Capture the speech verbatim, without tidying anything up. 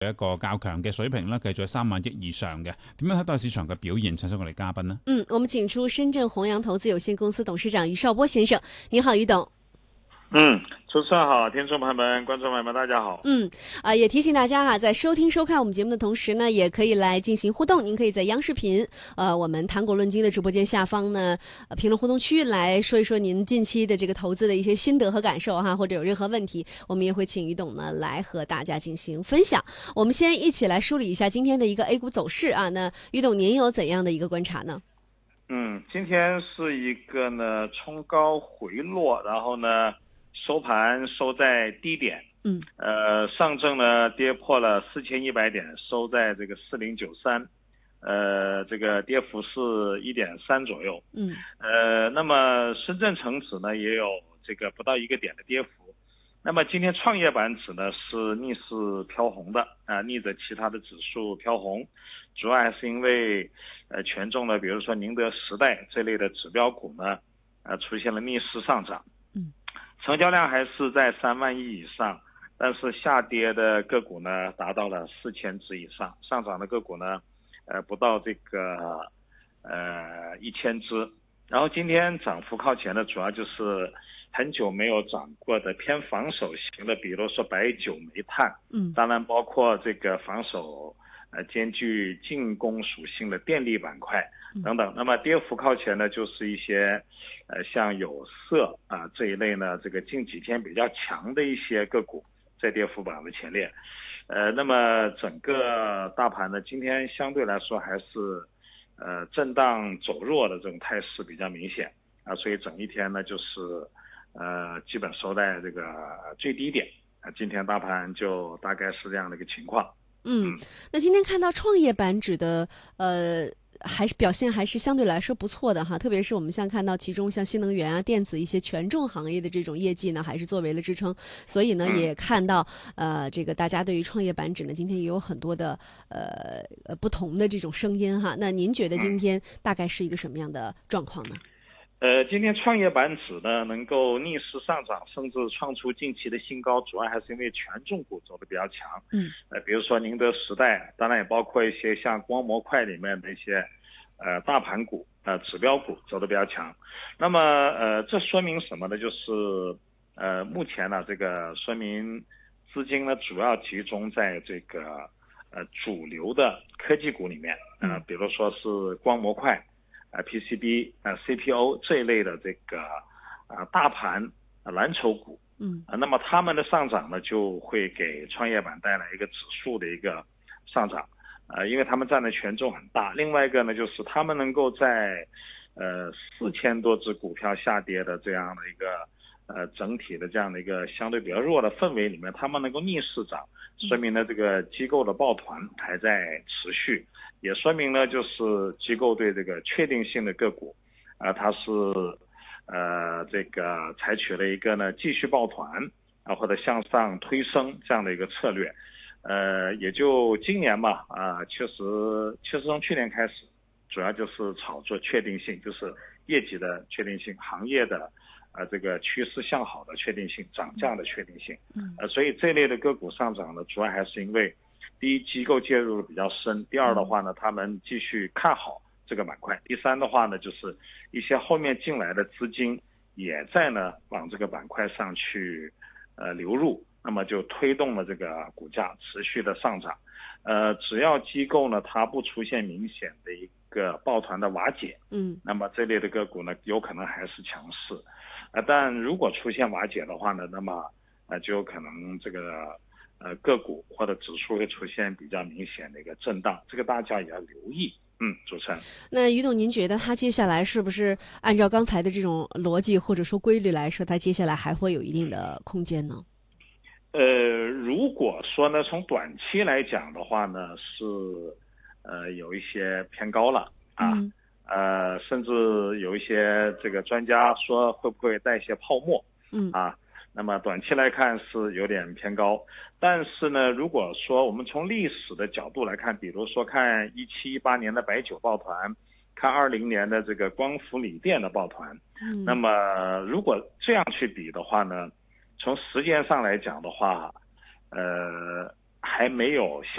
一個較強嘅水平啦，繼續喺三萬億以上嘅。點樣睇到市場嘅表現？請出我哋嘉賓呢？ 嗯，我們請出深圳弘洋投資有限公司董事長余少波先生。你好，余董。 嗯，主持人好，听众朋友们、观众朋友们，大家好。 嗯，啊、呃，也提醒大家哈，在收听收看我们节目的同时呢，也可以来进行互动。您可以在央视频，呃，我们谈股论金的直播间下方呢，呃，评论互动区来说一说您近期的这个投资的一些心得和感受哈，或者有任何问题，我们也会请余董呢来和大家进行分享。我们先一起来梳理一下今天的一个 A 股走势啊。那余董，您有怎样的一个观察呢？ 嗯，今天是一个呢冲高回落，然后呢。收盘收在低点， 嗯， 呃，上证呢跌破了四千一百点，收在这个四零九三，呃，这个跌幅是一点三左右， 嗯， 呃，那么深圳成指呢也有这个不到一个点的跌幅，那么今天创业板指呢是逆势飘红的啊、呃，逆着其他的指数飘红，主要还是因为呃权重呢，比如说宁德时代这类的指标股呢，呃出现了逆势上涨。成交量还是在三万亿以上，但是下跌的个股呢达到了四千只以上，上涨的个股呢，呃不到这个呃一千只。然后今天涨幅靠前的主要就是很久没有涨过的偏防守型的，比如说白酒、煤炭， 嗯， 当然包括这个防守呃兼具进攻属性的电力板块等等。那么跌幅靠前呢，就是一些。呃，像有色啊、呃、这一类呢，这个近几天比较强的一些个股在跌幅榜的前列。呃，那么整个大盘呢，今天相对来说还是呃震荡走弱的这种态势比较明显啊，所以整一天呢就是呃基本收在这个最低点啊。今天大盘就大概是这样的一个情况。 嗯，那今天看到创业板指的呃。还是表现还是相对来说不错的哈，特别是我们像看到其中像新能源啊、电子一些权重行业的这种业绩呢，还是作为了支撑，所以呢也看到呃这个大家对于创业板指呢今天也有很多的呃呃不同的这种声音哈。那您觉得今天大概是一个什么样的状况呢？ 呃，今天创业板指呢能够逆势上涨，甚至创出近期的新高，主要还是因为权重股走得比较强。 嗯， 呃，比如说宁德时代，当然也包括一些像光模块里面的一些呃大盘股、呃指标股走得比较强。那么呃，这说明什么呢？就是呃目前呢，这个说明资金呢主要集中在这个呃主流的科技股里面，呃，比如说是光模块。啊 ，P C B 啊 ，C P O 这一类的这个啊大盘啊蓝筹股， 嗯啊，那么它们的上涨呢，就会给创业板带来一个指数的一个上涨，啊，因为它们占的权重很大。另外一个呢，就是它们能够在呃四千多只股票下跌的这样的一个呃整体的这样的一个相对比较弱的氛围里面，它们能够逆势涨，说明呢这个机构的抱团还在持续。也说明呢，就是机构对这个确定性的个股，啊、呃，它是呃这个采取了一个呢继续抱团啊或者向上推升这样的一个策略，呃，也就今年嘛啊、呃，确实确实从去年开始，主要就是炒作确定性，就是业绩的确定性，行业的呃这个趋势向好的确定性，涨价的确定性，呃，所以这类的个股上涨呢，主要还是因为。第一，机构介入的比较深；第二的话呢，他们继续看好这个板块；第三的话呢，就是一些后面进来的资金也在呢往这个板块上去呃流入，那么就推动了这个股价持续的上涨。呃，只要机构呢它不出现明显的一个抱团的瓦解， 嗯， 那么这类的个股呢有可能还是强势，呃，但如果出现瓦解的话呢，那么呃就有可能这个。呃，个股或者指数会出现比较明显的一个震荡，这个大家也要留意。嗯，主持人， 那于董，您觉得它接下来是不是按照刚才的这种逻辑或者说规律来说，它接下来还会有一定的空间呢？ 呃，如果说呢，从短期来讲的话呢，是呃有一些偏高了啊， 嗯、 呃，甚至有一些这个专家说会不会带一些泡沫？ 嗯啊。那么短期来看是有点偏高，但是呢，如果说我们从历史的角度来看，比如说看一七一八年的白酒抱团，看二零年的这个光伏锂电的抱团， 嗯， 那么如果这样去比的话呢，从时间上来讲的话，呃， 还没有像